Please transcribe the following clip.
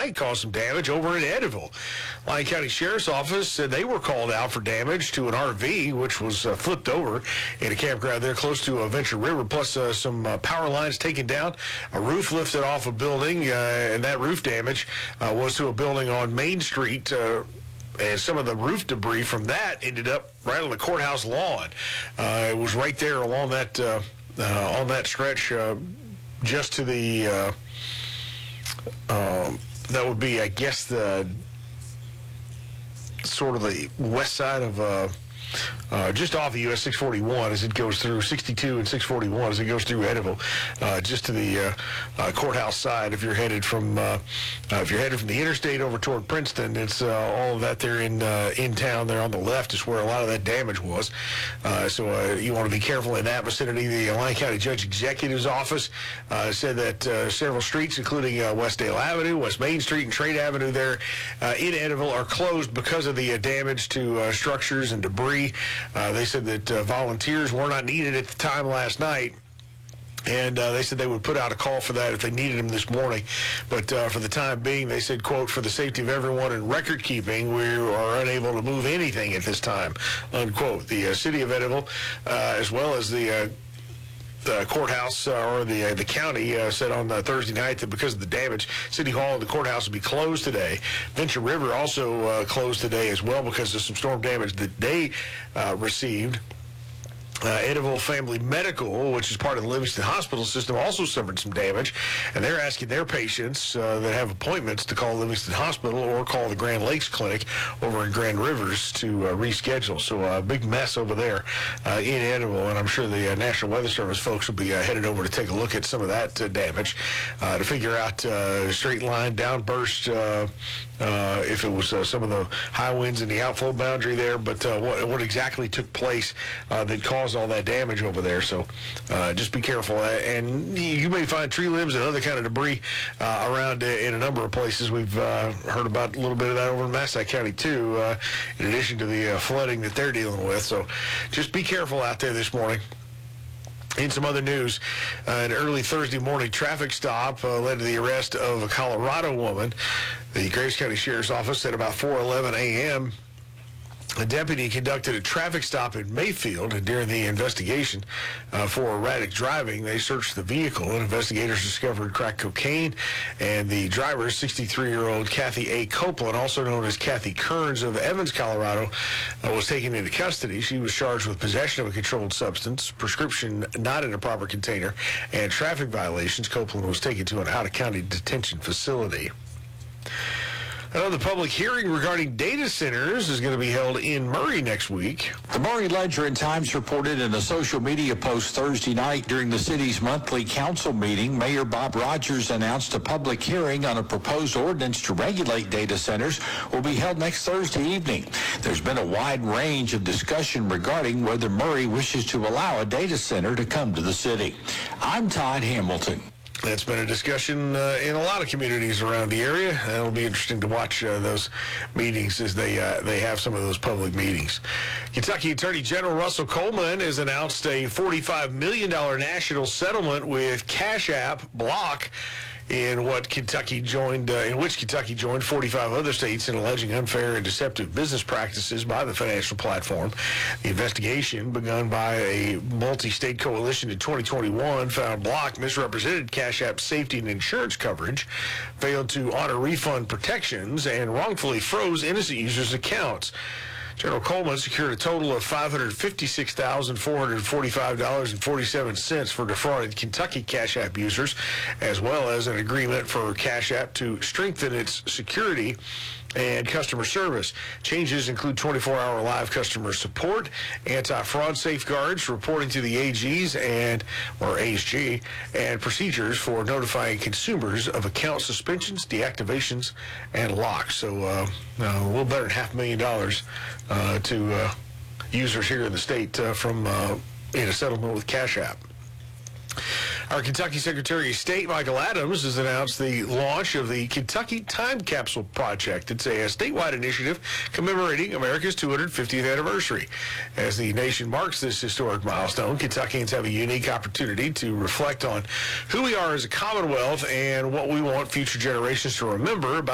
night caused some damage over in Eddyville. Lyon County Sheriff's Office said they were called out for damage to an RV, which was flipped over in a campground there close to Venture River, plus some power lines taken down, a roof lifted off a building, and that roof damage was to a building on Main Street. And some of the roof debris from that ended up right on the courthouse lawn. It was right there along that on that stretch, just to the that would be, I guess, the sort of the west side of just off of US 641 as it goes through 62 and 641 as it goes through Eddyville, just to the courthouse side. If you're headed from the interstate over toward Princeton, it's all of that there in town. There on the left is where a lot of that damage was. So you want to be careful in that vicinity. The Lyon County Judge Executive's office said that several streets, including West Dale Avenue, West Main Street, and Trade Avenue there in Eddyville, are closed because of the damage to structures and debris. They said that volunteers were not needed at the time last night. And they said they would put out a call for that if they needed them this morning. But for the time being, they said, quote, "For the safety of everyone in record keeping, we are unable to move anything at this time," unquote. The city of Eddyville, as well as the courthouse or the county said on Thursday night that because of the damage, City Hall and the courthouse will be closed today. Venture River also closed today as well because of some storm damage that they received. Eddyville Family Medical, which is part of the Livingston Hospital system, also suffered some damage, and they're asking their patients that have appointments to call Livingston Hospital or call the Grand Lakes Clinic over in Grand Rivers to reschedule. So a big mess over there in Eddyville, and I'm sure the National Weather Service folks will be headed over to take a look at some of that damage to figure out straight line downburst, if it was some of the high winds in the outflow boundary there, but what exactly took place that caused all that damage over there. So just be careful. And you may find tree limbs and other kind of debris around in a number of places. We've heard about a little bit of that over in Massac County, too, in addition to the flooding that they're dealing with. So just be careful out there this morning. In some other news, an early Thursday morning traffic stop led to the arrest of a Colorado woman. The Graves County Sheriff's Office said about 4:11 a.m., a deputy conducted a traffic stop in Mayfield, and during the investigation for erratic driving, they searched the vehicle, and investigators discovered crack cocaine, and the driver, 63-year-old Kathy A. Copeland, also known as Kathy Kearns of Evans, Colorado, was taken into custody. She was charged with possession of a controlled substance, prescription not in a proper container, and traffic violations. Copeland was taken to an out-of-county detention facility. Another public hearing regarding data centers is going to be held in Murray next week. The Murray Ledger and Times reported in a social media post Thursday night during the city's monthly council meeting, Mayor Bob Rogers announced a public hearing on a proposed ordinance to regulate data centers will be held next Thursday evening. There's been a wide range of discussion regarding whether Murray wishes to allow a data center to come to the city. I'm Todd Hamilton. That's been a discussion in a lot of communities around the area, and it'll be interesting to watch those meetings as they have some of those public meetings. Kentucky Attorney General Russell Coleman has announced a $45 million national settlement with Cash App Block, in which Kentucky joined 45 other states in alleging unfair and deceptive business practices by the financial platform. The investigation, begun by a multi-state coalition in 2021, found Block misrepresented Cash App's safety and insurance coverage, failed to honor refund protections, and wrongfully froze innocent users' accounts. General Coleman secured a total of $556,445.47 for defrauded Kentucky Cash App users, as well as an agreement for Cash App to strengthen its security and customer service. Changes include 24-hour live customer support, anti-fraud safeguards, reporting to the AGs or ASG, and procedures for notifying consumers of account suspensions, deactivations, and locks. So a little better than $500,000 to users here in the state from in a settlement with Cash App. Our Kentucky Secretary of State, Michael Adams, has announced the launch of the Kentucky Time Capsule Project. It's a statewide initiative commemorating America's 250th anniversary. As the nation marks this historic milestone, Kentuckians have a unique opportunity to reflect on who we are as a Commonwealth and what we want future generations to remember about